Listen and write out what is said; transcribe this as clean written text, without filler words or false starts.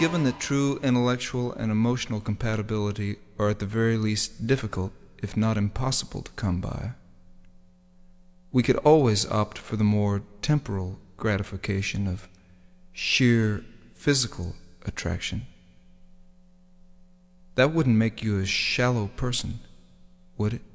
given that true intellectual and emotional compatibility are at the very least difficult, if not impossible, to come by, we could always opt for the more temporal gratification of sheer physical attraction. That wouldn't make you a shallow person, would it?